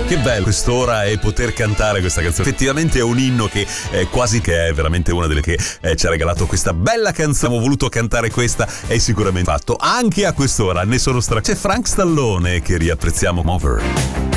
Che bello quest'ora e poter cantare questa canzone. Effettivamente è un inno che quasi che è veramente una delle che ci ha regalato questa bella canzone. Ho voluto cantare questa e sicuramente fatto anche a quest'ora. Ne sono c'è Frank Stallone che riapprezziamo. Over.